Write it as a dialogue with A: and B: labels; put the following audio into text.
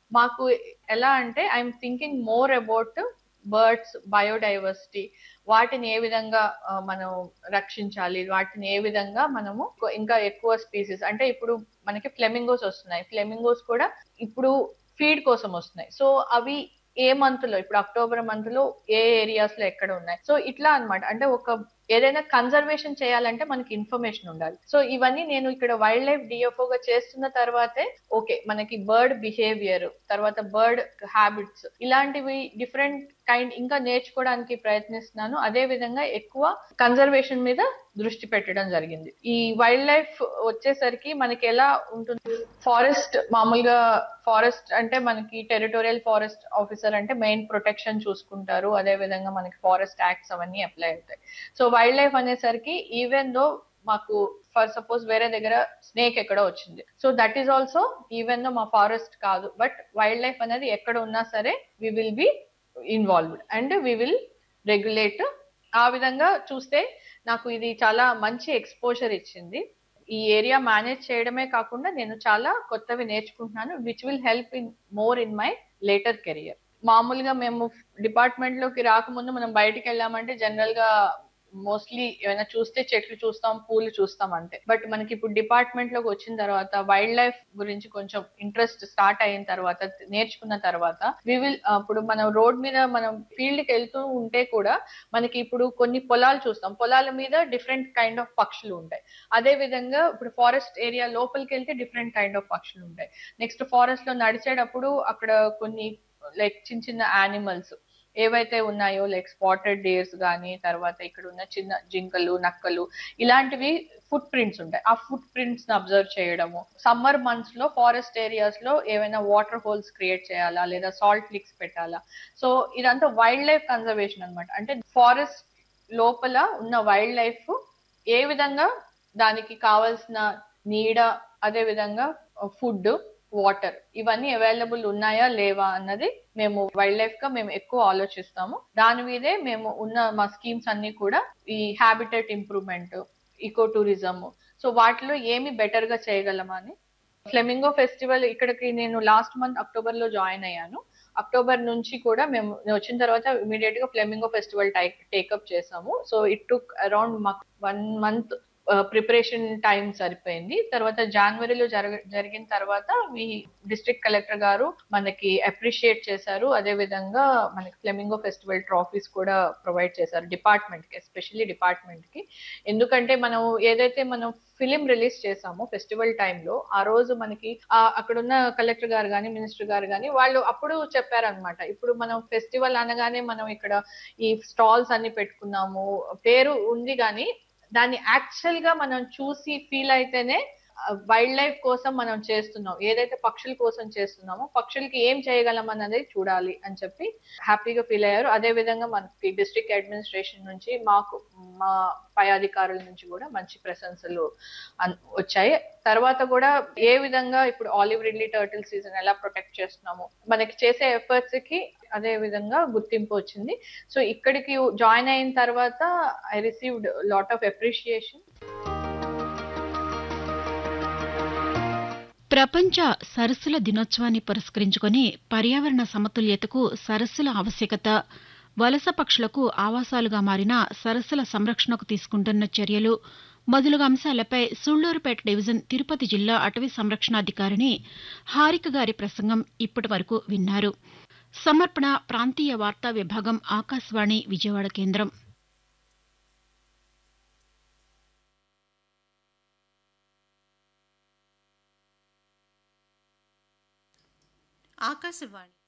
A: మాకు ఎలా అంటే I'm thinking more about birds biodiversity, వాటిని ఏ విధంగా మనం రక్షించాలి, వాటిని ఏ విధంగా మనము ఇంకా ఎక్కువ స్పీసీస్, అంటే ఇప్పుడు మనకి ఫ్లెమింగోస్ వస్తున్నాయి, ఫ్లెమింగోస్ కూడా ఇప్పుడు ఫీడ్ కోసం వస్తున్నాయి. సో అవి ఏ మంత్ లో, ఇప్పుడు అక్టోబర్ మంత్ లో ఏ ఏరియాస్ లో ఎక్కడ ఉన్నాయి, సో ఇట్లా అన్నమాట. అంటే ఒక ఏదైనా కన్జర్వేషన్ చేయాలంటే మనకి ఇన్ఫర్మేషన్ ఉండాలి. సో ఇవన్నీ నేను ఇక్కడ వైల్డ్ లైఫ్ డిఎఫ్ఓ గా చేస్తున్న తర్వాతే ఓకే మనకి బర్డ్ బిహేవియర్, తర్వాత బర్డ్ హ్యాబిట్స్, ఇలాంటివి డిఫరెంట్ కైండ్ ఇంకా నేర్చుకోవడానికి ప్రయత్నిస్తున్నాను. అదే విధంగా ఎక్కువ కన్జర్వేషన్ మీద దృష్టి పెట్టడం జరిగింది. ఈ వైల్డ్ లైఫ్ వచ్చేసరికి మనకి ఎలా ఉంటుంది, ఫారెస్ట్ మామూలుగా ఫారెస్ట్ అంటే మనకి టెరిటోరియల్ ఫారెస్ట్ ఆఫీసర్ అంటే మెయిన్ ప్రొటెక్షన్ చూసుకుంటారు, అదే విధంగా మనకి ఫారెస్ట్ యాక్ట్స్ అవన్నీ అప్లై అవుతాయి. సో వైల్డ్ లైఫ్ అనేసరికి ఈవెన్ దో మాకు ఫర్ సపోజ్ వేరే దగ్గర స్నేక్ ఎక్కడో వచ్చింది, so that is also even though మా ఫారెస్ట్ కాదు, బట్ వైల్డ్ లైఫ్ అనేది ఎక్కడ ఉన్నా సరే we will be involved and we will regulate. ఆ విధంగా చూస్తే నాకు ఇది చాలా మంచి ఎక్స్పోజర్ ఇచ్చింది. ఈ ఏరియా మేనేజ్ చేయడమే కాకుండా నేను చాలా కొత్తవి నేర్చుకుంటున్నాను, which will help in more in my later career. మామూలుగా మేము డిపార్ట్మెంట్ లోకి రాకముందు మనం బయటికి వెళ్ళామంటే జనరల్ గా మోస్ట్లీ ఏమైనా చూస్తే చెట్లు చూస్తాం, పూలు చూస్తాం అంతే. బట్ మనకి ఇప్పుడు డిపార్ట్మెంట్ లోకి వచ్చిన తర్వాత వైల్డ్ లైఫ్ గురించి కొంచెం ఇంట్రెస్ట్ స్టార్ట్ అయిన తర్వాత, నేర్చుకున్న తర్వాత వి విల్ ఇప్పుడు మనం రోడ్ మీద మనం ఫీల్డ్ కి వెళ్తూ ఉంటే కూడా మనకి ఇప్పుడు కొన్ని పొలాలు చూస్తాం, పొలాల మీద డిఫరెంట్ కైండ్ ఆఫ్ పక్షులు ఉంటాయి. అదే విధంగా ఇప్పుడు ఫారెస్ట్ ఏరియా లోపలికి వెళ్తే డిఫరెంట్ కైండ్ ఆఫ్ పక్షులు ఉంటాయి. నెక్స్ట్ ఫారెస్ట్ లో నడిచేటప్పుడు అక్కడ కొన్ని లైక్ చిన్న చిన్న యానిమల్స్ ఏవైతే ఉన్నాయో లైక్ స్పాటెడ్ డేర్స్ కానీ, తర్వాత ఇక్కడ ఉన్న చిన్న జింకలు, నక్కలు, ఇలాంటివి ఫుట్ ప్రింట్స్ ఉంటాయి. ఆ ఫుట్ ప్రింట్స్ ని అబ్జర్వ్ చేయడము, సమ్మర్ మంత్స్ లో ఫారెస్ట్ ఏరియాస్ లో ఏమైనా వాటర్ హోల్స్ క్రియేట్ చేయాలా లేదా సాల్ట్ లిక్స్ పెట్టాలా. సో ఇదంతా వైల్డ్ లైఫ్ కన్జర్వేషన్ అనమాట. అంటే ఫారెస్ట్ లోపల ఉన్న వైల్డ్ లైఫ్ ఏ విధంగా దానికి కావాల్సిన నీడ, అదే విధంగా ఫుడ్, వాటర్, ఇవన్నీ అవైలబుల్ ఉన్నాయా లేవా అన్నది మేము వైల్డ్ లైఫ్ గా మేము ఎక్కువ ఆలోచిస్తాము. దాని మీదే మేము ఉన్న మా స్కీమ్స్ అన్ని కూడా ఈ habitat improvement, eco tourism, so వాటిలో ఏమి బెటర్ గా చేయగలమా అని. ఫ్లెమింగో ఫెస్టివల్ ఇక్కడికి నేను లాస్ట్ మంత్ అక్టోబర్ లో జాయిన్ అయ్యాను. అక్టోబర్ నుంచి కూడా మేము వచ్చిన తర్వాత ఇమీడియట్ గా ఫ్లెమింగో ఫెస్టివల్ టేకప్ చేసాము. సో ఇట్ టుక్ అరౌండ్ మాకు 1 month ప్రిపరేషన్ టైం సరిపోయింది. తర్వాత జనవరిలో జరిగిన తర్వాత మీ డిస్ట్రిక్ట్ కలెక్టర్ గారు మనకి అప్రిషియేట్ చేశారు. అదే విధంగా మనకి ఫ్లెమింగో ఫెస్టివల్ ట్రాఫీస్ కూడా ప్రొవైడ్ చేశారు డిపార్ట్మెంట్ కి, ఎస్పెషల్లీ డిపార్ట్మెంట్ కి. ఎందుకంటే మనం ఏదైతే మనం ఫిలిం రిలీజ్ చేసామో ఫెస్టివల్ టైంలో, ఆ రోజు మనకి అక్కడున్న కలెక్టర్ గారు కానీ, మినిస్టర్ గారు కానీ వాళ్ళు అప్పుడు చెప్పారనమాట, ఇప్పుడు మనం ఫెస్టివల్ అనగానే మనం ఇక్కడ ఈ స్టాల్స్ అన్ని పెట్టుకున్నాము, పేరు ఉంది కానీ దాన్ని యాక్చువల్ గా మనం చూసి ఫీల్ అయితేనే వైల్డ్ లైఫ్ కోసం మనం చేస్తున్నాం, ఏదైతే పక్షుల కోసం చేస్తున్నామో పక్షులకి ఏం చేయగలం అన్నది చూడాలి అని చెప్పి హ్యాపీగా ఫీల్ అయ్యారు. అదే విధంగా మనకి డిస్ట్రిక్ట్ అడ్మినిస్ట్రేషన్ నుంచి మాకు మా పై అధికారుల నుంచి కూడా మంచి ప్రశంసలు వచ్చాయి. తర్వాత కూడా ఏ విధంగా ఇప్పుడు ఆలివ్ రిడ్లీ టర్టిల్ సీజన్ ఎలా ప్రొటెక్ట్ చేస్తున్నామో మనకి చేసే ఎఫర్ట్స్ కి అదే విధంగా గుర్తింపు వచ్చింది. సో ఇక్కడికి జాయిన్ అయిన తర్వాత I received lot of appreciation.
B: ప్రపంచ సరస్సుల దినోత్సవాన్ని పురస్కరించుకొని పర్యావరణ సమతుల్యతకు సరస్సుల ఆవశ్యకత, వలస పక్షులకు ఆవాసాలుగా మారిన సరస్సుల సంరక్షణకు తీసుకుంటున్న చర్యలు మొదలగు అంశాలపై సూళ్లూరుపేట డివిజన్ తిరుపతి జిల్లా అటవీ సంరక్షణాధికారిణి హారిక గారి ప్రసంగం ఇప్పటి వరకు విన్నారు. సమర్పణ ప్రాంతీయ వార్తా విభాగం, ఆకాశవాణి విజయవాడ కేంద్రం.
C: ఆకాశవాణి